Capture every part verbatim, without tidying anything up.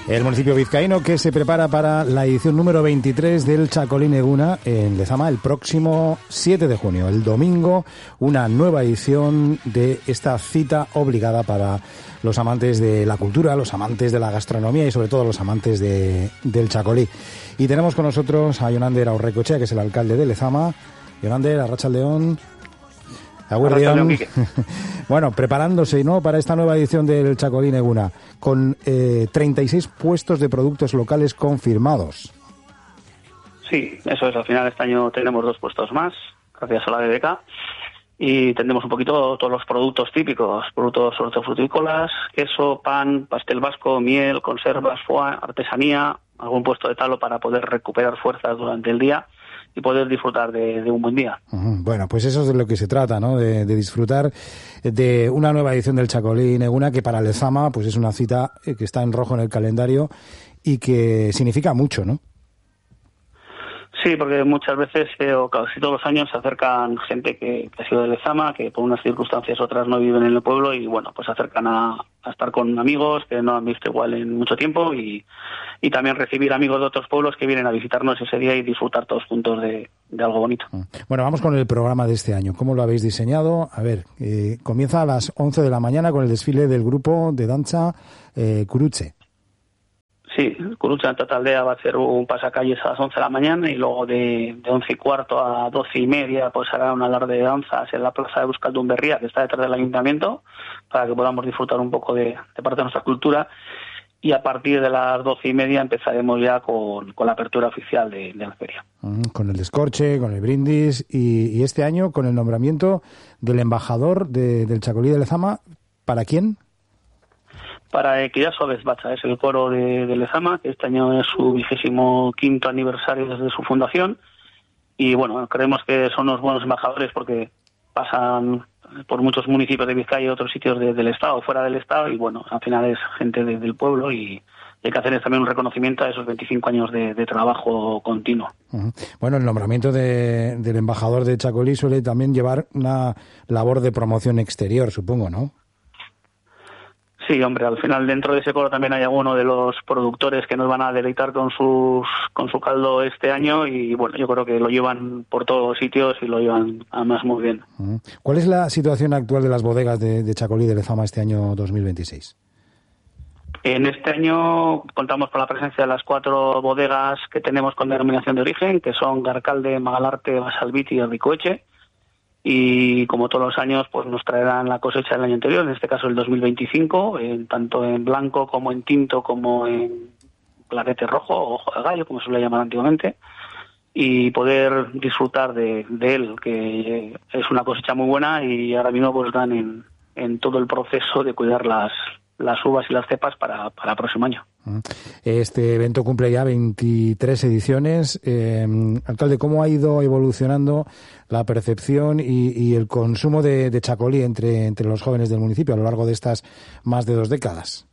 El municipio vizcaíno que se prepara para la edición número veintitrés del Txakolin Eguna en Lezama el próximo siete de junio, el domingo, una nueva edición de esta cita obligada para los amantes de la cultura, los amantes de la gastronomía y sobre todo los amantes de, del Txakoli. Y tenemos con nosotros a Yonander Aurrecoechea, que es el alcalde de Lezama. Yonander, Arratsaldeon. Aguardión. Bueno, preparándose, ¿no?, para esta nueva edición del Txakolin Eguna, con eh, treinta y seis puestos de productos locales confirmados. Sí, eso es. Al final este año tenemos dos puestos más, gracias a la B B K, y tendremos un poquito todos los productos típicos, productos hortofrutícolas, queso, pan, pastel vasco, miel, conservas, foie, artesanía, algún puesto de talo para poder recuperar fuerzas durante el día y poder disfrutar de, de un buen día. Uh-huh. Bueno, pues eso es de lo que se trata, ¿no? De, de disfrutar de una nueva edición del Txakolin Eguna, que para Lezama pues es una cita que está en rojo en el calendario y que significa mucho, ¿no? Sí, porque muchas veces, eh, o casi todos los años, se acercan gente que, que ha sido de Lezama, que por unas circunstancias otras no viven en el pueblo y, bueno, pues se acercan a, a estar con amigos que no han visto igual en mucho tiempo y, y también recibir amigos de otros pueblos que vienen a visitarnos ese día y disfrutar todos juntos de, de algo bonito. Bueno, vamos con el programa de este año. ¿Cómo lo habéis diseñado? A ver, eh, comienza a las once de la mañana con el desfile del grupo de danza eh, Kurutze. Sí, Kurutze en Totaldea va a hacer un pasacalles a las once de la mañana y luego de, de once y cuarto a doce y media pues hará un alarde de danzas en la plaza de Euskaldun Berria, que está detrás del ayuntamiento, para que podamos disfrutar un poco de, de parte de nuestra cultura. Y a partir de las doce y media empezaremos ya con, con la apertura oficial de, de la feria. Mm, con el descorche, con el brindis y, y este año con el nombramiento del embajador de, del Txakoli de Lezama. ¿Para quién? Para Equidaso Bezbatza, es el coro de, de Lezama, que este año es su vigésimo quinto aniversario desde su fundación. Y bueno, creemos que son unos buenos embajadores porque pasan por muchos municipios de Vizcaya y otros sitios de, del Estado, fuera del Estado, y bueno, al final es gente de, del pueblo y hay que hacerles también un reconocimiento a esos veinticinco años de, de trabajo continuo. Uh-huh. Bueno, el nombramiento de, del embajador de Txakoli suele también llevar una labor de promoción exterior, supongo, ¿no? Sí, hombre, al final dentro de ese coro también hay alguno de los productores que nos van a deleitar con sus con su caldo este año y bueno, yo creo que lo llevan por todos los sitios y lo llevan además muy bien. Uh-huh. ¿Cuál es la situación actual de las bodegas de, de Txakoli de Lezama este año dos mil veintiséis? En este año contamos con la presencia de las cuatro bodegas que tenemos con denominación de origen, que son Garcalde, Magalarte, Basalbiti y Errikoetxe. Y como todos los años, pues nos traerán la cosecha del año anterior, en este caso el dos mil veinticinco, en, tanto en blanco como en tinto como en clarete rojo o ojo de gallo, como se suele llamar antiguamente, y poder disfrutar de, de él, que es una cosecha muy buena y ahora mismo pues están en, en todo el proceso de cuidar las, las uvas y las cepas para, para el próximo año. Este evento cumple ya veintitrés ediciones. Eh, alcalde, ¿cómo ha ido evolucionando la percepción y, y el consumo de, de Txakoli entre, entre los jóvenes del municipio a lo largo de estas más de dos décadas?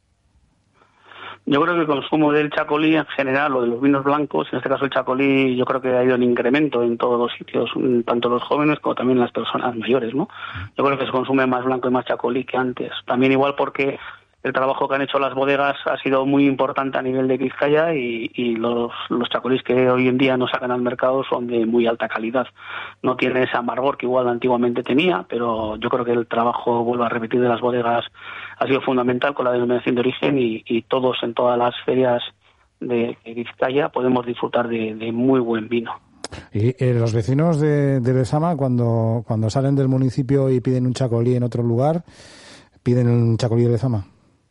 Yo creo que el consumo del Txakoli en general, o de los vinos blancos, en este caso el Txakoli, yo creo que ha ido en incremento en todos los sitios, tanto los jóvenes como también las personas mayores, ¿no? Yo creo que se consume más blanco y más Txakoli que antes. También igual porque el trabajo que han hecho las bodegas ha sido muy importante a nivel de Vizcaya y, y los, los Txakolis que hoy en día nos sacan al mercado son de muy alta calidad. No tiene ese amargor que igual antiguamente tenía, pero yo creo que el trabajo, vuelvo a repetir, de las bodegas ha sido fundamental con la denominación de origen y, y todos en todas las ferias de, de Vizcaya podemos disfrutar de, de muy buen vino. Y eh, los vecinos de, de Lezama, cuando, cuando salen del municipio y piden un Txakoli en otro lugar, ¿piden un Txakoli de Lezama?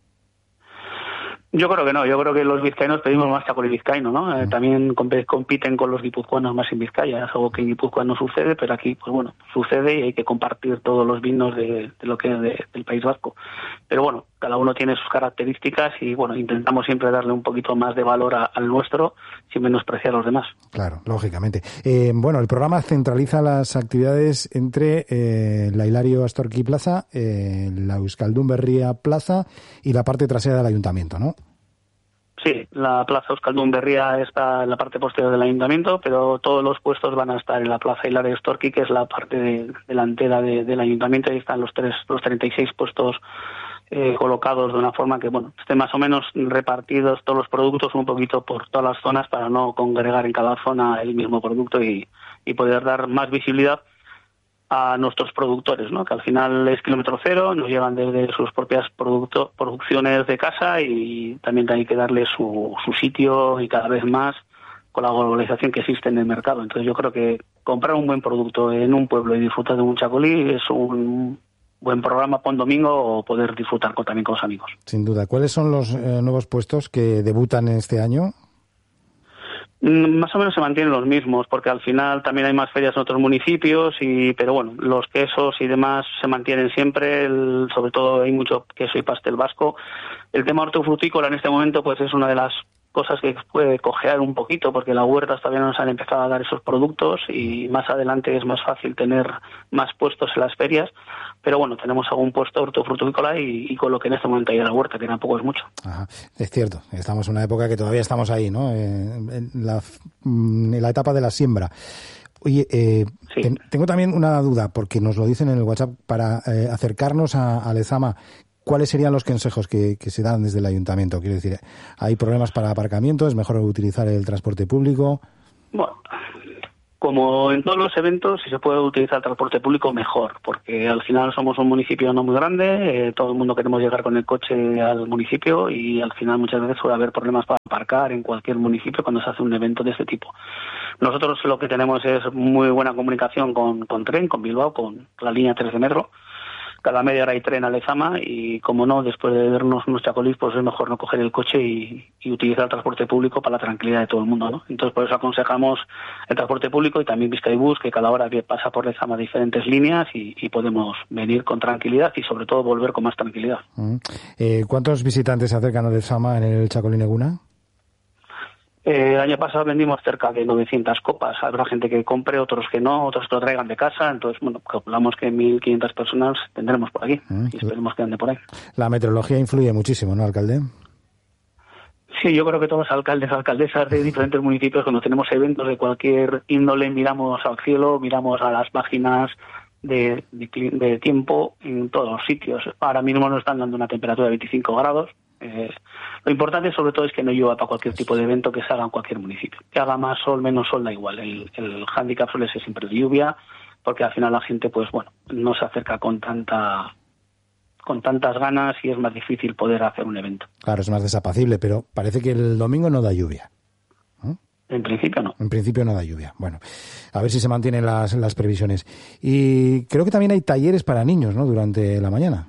Yo creo que no, yo creo que los vizcaínos pedimos más Txakoli vizcaíno, ¿no? Eh, también comp- compiten con los guipuzcoanos más en Vizcaya, es algo que en Guipúzcoa no sucede, pero aquí, pues bueno, sucede y hay que compartir todos los vinos de, de lo que es de, del País Vasco. Pero bueno, cada uno tiene sus características y bueno, intentamos siempre darle un poquito más de valor a, al nuestro sin menospreciar a los demás. Claro, lógicamente. Eh, bueno, el programa centraliza las actividades entre eh, la Hilario Astorki Plaza, eh, la Euskaldun Berria Plaza y la parte trasera del ayuntamiento, ¿no? Sí, la plaza Euskaldun Berria está en la parte posterior del ayuntamiento, pero todos los puestos van a estar en la plaza Hilario Astorki, que es la parte de, delantera de, del ayuntamiento. Ahí están los tres, los treinta y seis puestos eh, colocados de una forma que, bueno, estén más o menos repartidos todos los productos un poquito por todas las zonas para no congregar en cada zona el mismo producto y, y poder dar más visibilidad a nuestros productores, ¿no? Que al final es kilómetro cero, nos llegan desde sus propias producto, producciones de casa y también hay que darle su, su sitio y cada vez más con la globalización que existe en el mercado. Entonces yo creo que comprar un buen producto en un pueblo y disfrutar de un chacolí es un buen programa para un domingo o poder disfrutar con, también con los amigos. Sin duda. ¿Cuáles son los eh, nuevos puestos que debutan en este año? Más o menos se mantienen los mismos, porque al final también hay más ferias en otros municipios, y pero bueno, los quesos y demás se mantienen siempre, el, sobre todo hay mucho queso y pastel vasco. El tema hortofrutícola en este momento pues es una de las cosas que puede cojear un poquito, porque las huertas todavía no nos han empezado a dar esos productos y más adelante es más fácil tener más puestos en las ferias, pero bueno, tenemos algún puesto hortofrutícola y, y con lo que en este momento hay en la huerta, que tampoco es mucho. Ajá. Es cierto, estamos en una época que todavía estamos ahí, ¿no? En, en, la, en la etapa de la siembra. Oye, eh, sí. ten, tengo también una duda, porque nos lo dicen en el WhatsApp, para eh, acercarnos a, a Lezama. ¿Cuáles serían los consejos que, que se dan desde el ayuntamiento? Quiero decir, ¿hay problemas para aparcamiento? ¿Es mejor utilizar el transporte público? Bueno, como en todos los eventos, si se puede utilizar el transporte público, mejor, porque al final somos un municipio no muy grande, eh, todo el mundo queremos llegar con el coche al municipio y al final muchas veces suele haber problemas para aparcar en cualquier municipio cuando se hace un evento de este tipo. Nosotros lo que tenemos es muy buena comunicación con, con tren, con Bilbao, con la línea tres de metro. Cada media hora hay tren a Lezama y, como no, después de vernos unos chacolís, pues es mejor no coger el coche y, y utilizar el transporte público para la tranquilidad de todo el mundo, ¿no? Entonces, por eso aconsejamos el transporte público y también Bizkaibus, que cada hora pasa por Lezama diferentes líneas y, y podemos venir con tranquilidad y, sobre todo, volver con más tranquilidad. Mm. Eh, ¿Cuántos visitantes se acercan a Lezama en el Chacolín Eguna? Eh, el año pasado vendimos cerca de novecientas copas. Habrá gente que compre, otros que no, otros que lo traigan de casa. Entonces, bueno, calculamos que mil quinientas personas tendremos por aquí mm, y esperemos que ande por ahí. La meteorología influye muchísimo, ¿no, alcalde? Sí, yo creo que todos los alcaldes, alcaldesas de diferentes municipios, cuando tenemos eventos de cualquier índole, miramos al cielo, miramos a las páginas de, de, de tiempo en todos los sitios. Ahora mismo nos están dando una temperatura de veinticinco grados. Eh, lo importante sobre todo es que no llueva para cualquier tipo de evento que se haga en cualquier municipio. Que haga más sol, menos sol, da igual. El, el hándicap suele ser siempre de lluvia, porque al final la gente, pues bueno, no se acerca con tanta con tantas ganas y es más difícil poder hacer un evento. Claro, es más desapacible, pero parece que el domingo no da lluvia, ¿no? En principio no. En principio no da lluvia. Bueno, a ver si se mantienen las, las previsiones. Y creo que también hay talleres para niños, ¿no?, durante la mañana.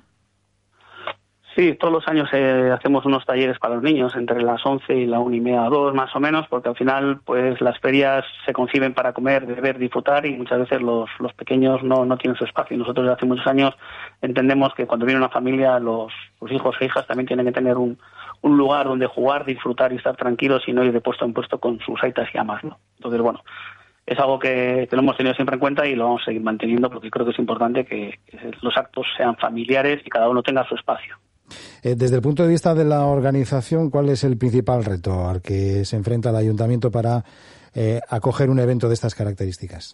Sí, todos los años eh, hacemos unos talleres para los niños entre las once y la una y media, dos más o menos, porque al final pues las ferias se conciben para comer, beber, disfrutar y muchas veces los, los pequeños no, no tienen su espacio. Nosotros desde hace muchos años entendemos que cuando viene una familia los, los hijos e hijas también tienen que tener un, un lugar donde jugar, disfrutar y estar tranquilos y no ir de puesto en puesto con sus aitas y amas, ¿no? Entonces, bueno, es algo que, que lo hemos tenido siempre en cuenta y lo vamos a seguir manteniendo porque creo que es importante que, que los actos sean familiares y cada uno tenga su espacio. Eh, desde el punto de vista de la organización, ¿cuál es el principal reto al que se enfrenta el ayuntamiento para eh, acoger un evento de estas características?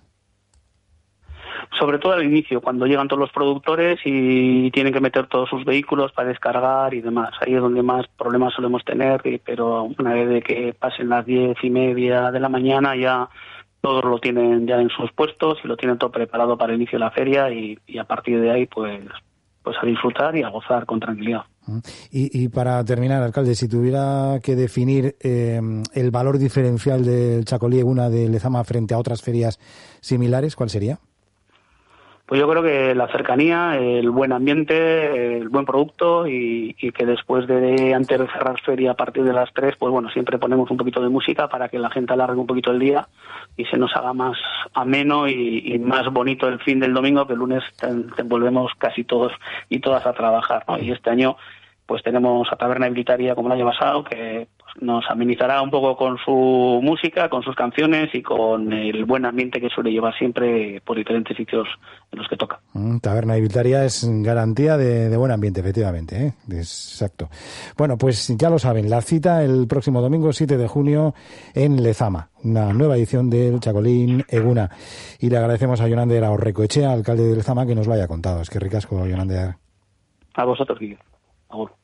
Sobre todo al inicio, cuando llegan todos los productores y tienen que meter todos sus vehículos para descargar y demás. Ahí es donde más problemas solemos tener, pero una vez de que pasen las diez y media de la mañana ya todos lo tienen ya en sus puestos y lo tienen todo preparado para el inicio de la feria y, y a partir de ahí pues... pues a disfrutar y a gozar con tranquilidad. Y, y para terminar, alcalde, si tuviera que definir eh, el valor diferencial del Chacolí Eguna de Lezama frente a otras ferias similares, ¿cuál sería? Pues yo creo que la cercanía, el buen ambiente, el buen producto y, y que después de, antes de cerrar feria a partir de las tres, pues bueno, siempre ponemos un poquito de música para que la gente alargue un poquito el día y se nos haga más ameno y, y más bonito el fin del domingo, que el lunes te, te volvemos casi todos y todas a trabajar, ¿no? Y este año pues tenemos a Taberna Habilitaria como el año pasado, que pues, nos amenizará un poco con su música, con sus canciones y con el buen ambiente que suele llevar siempre por diferentes sitios en los que toca. Mm, Taberna Habilitaria es garantía de, de buen ambiente, efectivamente, ¿eh? Exacto. Bueno, pues ya lo saben, la cita el próximo domingo, siete de junio, en Lezama, una nueva edición del Chacolín Eguna. Y le agradecemos a Jonander Aurrecoechea, alcalde de Lezama, que nos lo haya contado. Es que ricasco, Jonander. A vosotros, Guillermo. Agur.